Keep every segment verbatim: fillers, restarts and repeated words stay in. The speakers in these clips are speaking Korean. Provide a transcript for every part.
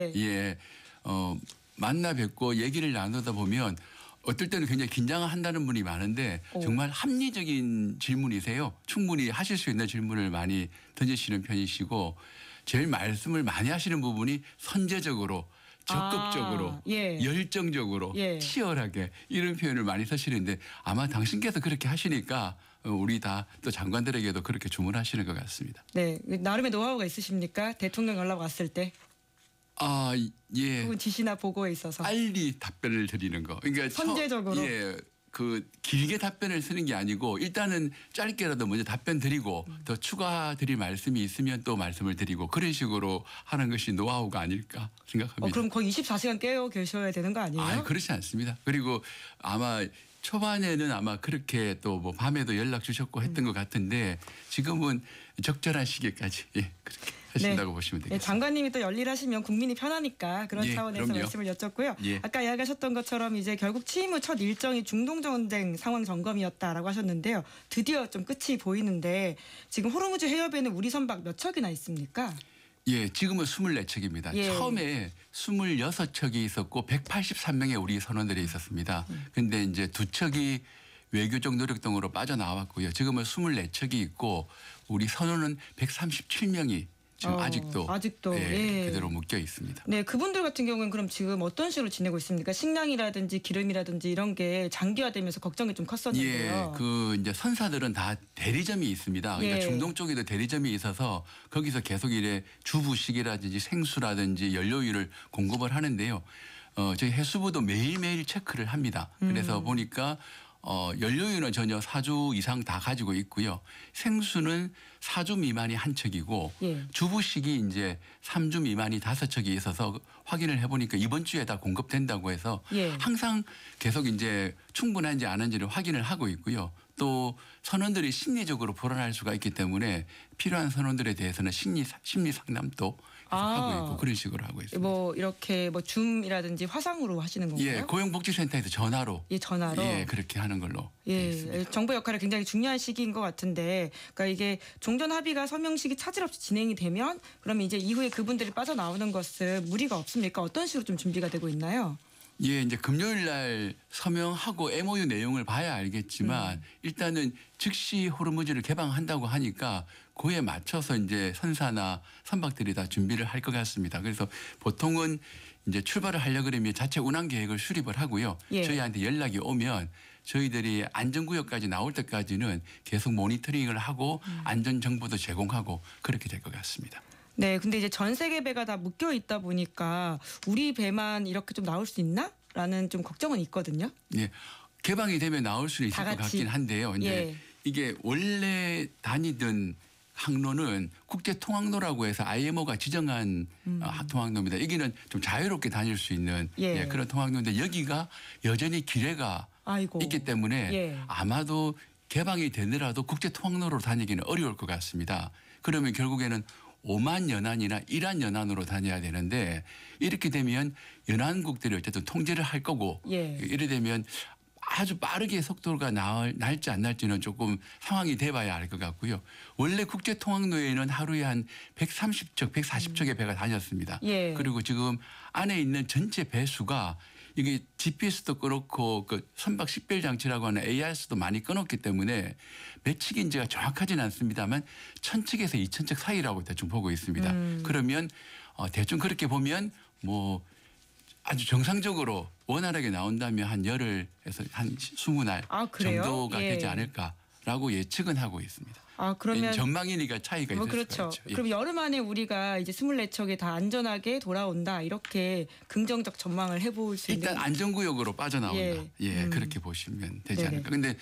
예, 어, 만나 뵙고 얘기를 나누다 보면 어떨 때는 굉장히 긴장한다는 분이 많은데 오. 정말 합리적인 질문이세요. 충분히 하실 수 있는 질문을 많이 던지시는 편이시고 제일 말씀을 많이 하시는 부분이 선제적으로 적극적으로 아, 예. 열정적으로 예. 치열하게 이런 표현을 많이 쓰시는데 아마 당신께서 그렇게 하시니까 우리 다 또 장관들에게도 그렇게 주문하시는 것 같습니다. 네, 나름의 노하우가 있으십니까? 대통령 연락 왔을 때 아, 예. 혹은 지시나 보고에 있어서 빨리 답변을 드리는 거. 그러니까 선제적으로. 처, 예. 그 길게 답변을 쓰는 게 아니고 일단은 짧게라도 먼저 답변 드리고 음. 더 추가 드릴 말씀이 있으면 또 말씀을 드리고 그런 식으로 하는 것이 노하우가 아닐까 생각합니다. 어, 그럼 거의 이십사 시간 깨어 계셔야 되는 거 아니에요? 아, 그렇지 않습니다. 그리고 아마 초반에는 아마 그렇게 또 뭐 밤에도 연락 주셨고 했던 음. 것 같은데 지금은 적절한 시기까지 예, 그렇게 하신다고 네. 보시면 네, 되겠습니다. 장관님이 또 열일하시면 국민이 편하니까 그런 예, 차원에서 그럼요. 말씀을 여쭙고요. 예. 아까 이야기하셨던 것처럼 이제 결국 취임 후 첫 일정이 중동전쟁 상황 점검이었다라고 하셨는데요. 드디어 좀 끝이 보이는데 지금 호르무즈 해협에는 우리 선박 몇 척이나 있습니까? 예, 지금은 스물네 척입니다. 예. 처음에 스물여섯 척이 있었고 백팔십삼 명의 우리 선원들이 있었습니다. 그런데 이제 두 척이 외교적 노력 등으로 빠져나왔고요. 지금은 스물네 척이 있고 우리 선원은 백삼십칠 명이 지금 어, 아직도, 아직도, 예, 예. 그대로 묶여 있습니다. 네, 그분들 같은 경우는 그럼 지금 어떤 식으로 지내고 있습니까? 식량이라든지 기름이라든지 이런 게 장기화되면서 걱정이 좀 컸었는데요. 예, 그 이제 선사들은 다 대리점이 있습니다. 그러니까 예. 중동 쪽에도 대리점이 있어서 거기서 계속 이래 주부식이라든지 생수라든지 연료유를 공급을 하는데요. 어, 저희 해수부도 매일매일 체크를 합니다. 그래서 음. 보니까 어, 연료유는 전혀 사 주 이상 다 가지고 있고요. 생수는 사 주 미만이 한 척이고 예. 주부식이 이제 삼 주 미만이 다섯 척이 있어서 확인을 해보니까 이번 주에 다 공급된다고 해서 예. 항상 계속 이제 충분한지 아닌지를 확인을 하고 있고요. 또 선원들이 심리적으로 불안할 수가 있기 때문에 필요한 선원들에 대해서는 심리, 심리 상담도 계속 아. 하고 있고 그런 식으로 하고 있습니다. 뭐 이렇게 뭐 줌이라든지 화상으로 하시는 건가요? 예, 고용복지센터에서 전화로 예, 전화로. 예, 그렇게 하는 걸로 되어 있습니다. 예, 정부 역할이 굉장히 중요한 시기인 것 같은데, 그러니까 이게 종전 합의가 서명식이 차질 없이 진행이 되면, 그러면 이제 이후에 그분들이 빠져나오는 것은 무리가 없습니까? 어떤 식으로 좀 준비가 되고 있나요? 예, 이제 금요일 날 서명하고 엠오유 내용을 봐야 알겠지만 음. 일단은 즉시 호르무즈를 개방한다고 하니까 그에 맞춰서 이제 선사나 선박들이 다 준비를 할 것 같습니다. 그래서 보통은 이제 출발을 하려 그러면 자체 운항 계획을 수립을 하고요. 예. 저희한테 연락이 오면 저희들이 안전구역까지 나올 때까지는 계속 모니터링을 하고 음. 안전 정보도 제공하고 그렇게 될 것 같습니다. 네, 근데 이제 전 세계 배가 다 묶여 있다 보니까 우리 배만 이렇게 좀 나올 수 있나? 라는 좀 걱정은 있거든요. 예. 개방이 되면 나올 수는 있을 다 것 같이. 같긴 한데요. 이제 예. 이게 원래 다니던 항로는 국제통항로라고 해서 아이엠오가 지정한 음. 어, 통항로입니다. 여기는 좀 자유롭게 다닐 수 있는 예. 예, 그런 통항로인데 여기가 여전히 기뢰가 아이고. 있기 때문에 예. 아마도 개방이 되더라도 국제통항로로 다니기는 어려울 것 같습니다. 그러면 결국에는 오만 연안이나 일한 연안으로 다녀야 되는데 이렇게 되면 연안국들이 어쨌든 통제를 할 거고 예. 이래 되면 아주 빠르게 속도가 날, 날지 안 날지는 조금 상황이 돼봐야 알 것 같고요. 원래 국제통항로에는 하루에 한 백삼십 척, 백사십 척의 배가 다녔습니다. 예. 그리고 지금 안에 있는 전체 배수가 이게 지피에스도 그렇고 그 선박 식별 장치라고 하는 에이아르에스도 많이 끊었기 때문에 몇 척인지가 정확하지는 않습니다만 천 척에서 이천 척 사이라고 대충 보고 있습니다. 음. 그러면 어, 대충 그렇게 보면 뭐 아주 정상적으로 원활하게 나온다면 한 열흘에서 한 스무 날 아, 그래요? 정도가 예. 되지 않을까라고 예측은 하고 있습니다. 아, 그러면 전망이니까 차이가 뭐 있을 그렇죠. 수가 있죠. 예. 그럼 여름 안에 우리가 이제 스물네 척이 다 안전하게 돌아온다 이렇게 긍정적 전망을 해볼 수 있는. 일단 안전구역으로 빠져나온다. 예. 예, 음. 그렇게 보시면 되지 네네. 않을까. 근데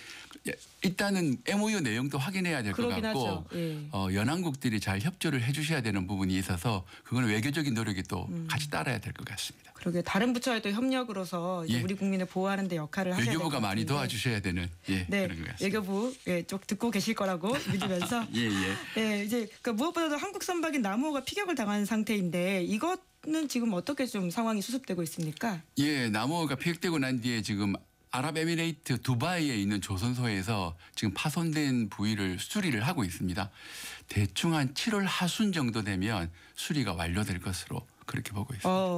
일단은 엠오유 내용도 확인해야 될 것 그러긴 같고 하죠. 예. 어, 연안국들이 잘 협조를 해 주셔야 되는 부분이 있어서 그거는 외교적인 노력이 또 음. 같이 따라야 될 것 같습니다. 그러게 다른 부처와의 또 협력으로서 이제 예. 우리 국민을 보호하는 데 역할을 하셔야 될 것 외교부가 많이 같은데. 도와주셔야 되는 예, 네, 그런 것 같습니다. 외교부 예, 쭉 듣고 계실 거라고 믿으면서 예, 예. 네, 이제 그러니까 무엇보다도 한국 선박인 나무호가 피격을 당한 상태인데 이것은 지금 어떻게 좀 상황이 수습되고 있습니까? 예, 나무가 피격되고 난 뒤에 지금 아랍에미레이트 두바이에 있는 조선소에서 지금 파손된 부위를 수리를 하고 있습니다. 대충 한 칠월 하순 정도 되면 수리가 완료될 것으로 그렇게 보고 있습니다. 어.